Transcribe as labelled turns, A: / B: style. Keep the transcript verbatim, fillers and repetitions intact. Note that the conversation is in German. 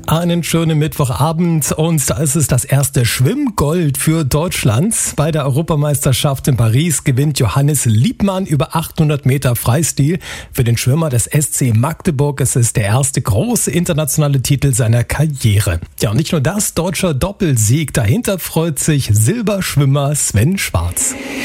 A: Einen schönen Mittwochabend und da ist es das erste Schwimmgold für Deutschland. Bei der Europameisterschaft in Paris gewinnt Johannes Liebmann über achthundert Meter Freistil. Für den Schwimmer des S C Magdeburg ist es der erste große internationale Titel seiner Karriere. Ja, und nicht nur das, deutscher Doppelsieg. Dahinter freut sich Silberschwimmer Sven Schwarz.